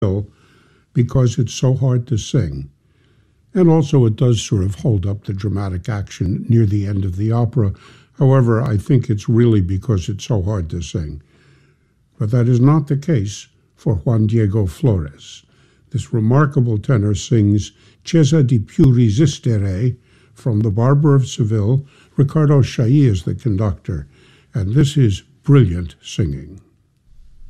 because it's so hard to sing. And also it does sort of hold up the dramatic action near the end of the opera. However, I think it's really because it's so hard to sing. But that is not the case for Juan Diego Flores. This remarkable tenor sings Cesa di più resistere from The Barber of Seville. Ricardo Chailly is the conductor, and this is brilliant singing.